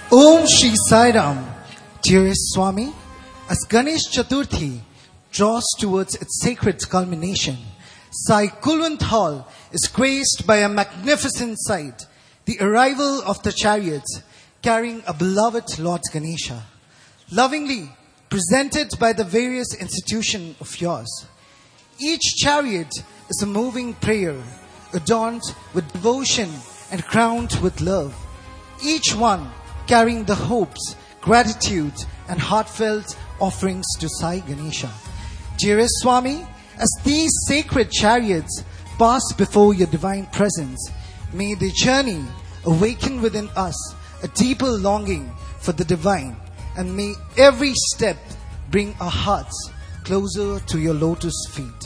Om Shri Sai Ram. Dearest Swami, as Ganesh Chaturthi draws towards its sacred culmination, Sai Kulwant Hall is graced by a magnificent sight, the arrival of the chariots carrying a beloved Lord Ganesha, lovingly presented by the various institutions of yours. Each chariot is a moving prayer, adorned with devotion and crowned with love, each one carrying the hopes, gratitude and heartfelt offerings to Sai Ganesha. Dearest Swami, as these sacred chariots pass before your divine presence, may the journey awaken within us a deeper longing for the divine, and may every step bring our hearts closer to your lotus feet.